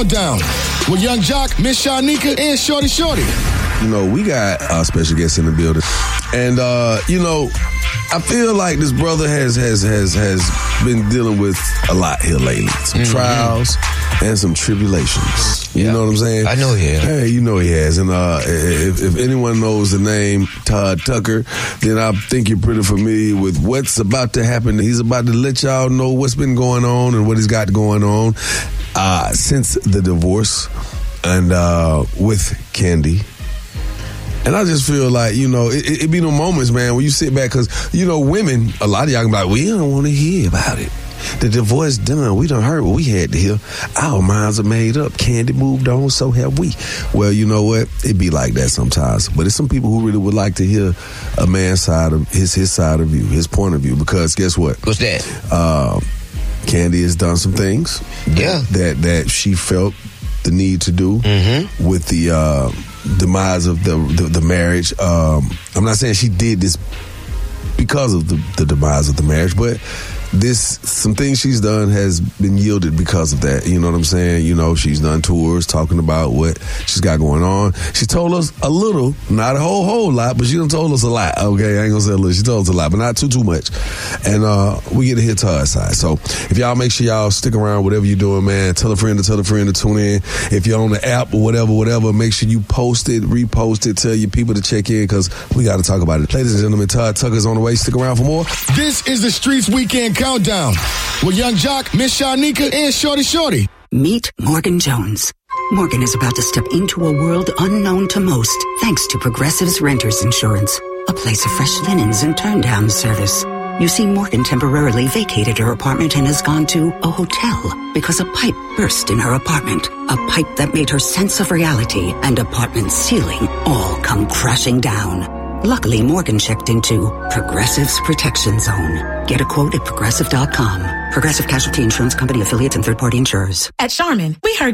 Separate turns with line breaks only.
Down with Young Jock, Miss Shanika, and Shorty Shorty.
You know, we got our special guests in the building. And, you know, I feel like this brother has been dealing with a lot here lately. Some trials and some tribulations. You know what I'm saying?
I know he has.
Hey, you know he has. And if anyone knows the name Todd Tucker, then I think you're pretty familiar with what's about to happen. He's about to let y'all know what's been going on and what he's got going on since the divorce and with Kandi. And I just feel like, you know, it be no moments, man, when you sit back, because, you know, women, a lot of y'all can be like, we don't want to hear about it. The divorce done. We done heard what we had to hear. Our minds are made up. Kandi moved on, so have we. Well, you know what? It be like that sometimes. But it's some people who really would like to hear a man's side of his side of view, his point of view, because guess what?
What's that?
Kandi has done some things that she felt the need to do with the demise of the marriage. I'm not saying she did this because of the demise of the marriage, but some things she's done has been yielded because of that. You know what I'm saying? You know, she's done tours talking about what she's got going on. She told us a little, not a whole lot, but she done told us a lot. Okay, I ain't gonna say a little. She told us a lot, but not too much. And we get to hear Todd's side. So if y'all make sure y'all stick around, whatever you're doing, man, tell a friend to tune in. If you're on the app or whatever, make sure you post it, repost it, tell your people to check in, because we got to talk about it. Ladies and gentlemen, Todd Tucker's on the way. Stick around for more.
This is the Streets Weekend Countdown with Young Jock, Miss Shanika, and Shorty Shorty.
Meet Morgan Jones. Morgan is about to step into a world unknown to most, thanks to Progressive's Renters Insurance, a place of fresh linens and turn-down service. You see, Morgan temporarily vacated her apartment and has gone to a hotel because a pipe burst in her apartment. A pipe that made her sense of reality and apartment ceiling all come crashing down. Luckily, Morgan checked into Progressive's Protection Zone. Get a quote at Progressive.com. Progressive Casualty Insurance Company affiliates and third-party insurers.
At Charmin, we heard